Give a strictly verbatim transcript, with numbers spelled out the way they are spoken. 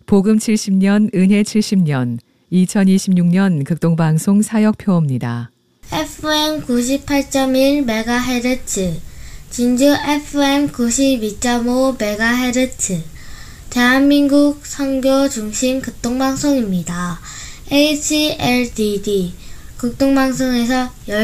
복음 칠십 년, 은혜 칠십 년, 이천이십육 년 극동방송 사역표입니다. 에프엠 구십팔 점 일 메가헤르츠, 진주 에프엠 구십이 점 오 메가헤르츠, 대한민국 선교 중심 극동방송입니다. 에이치엘디디 극동방송에서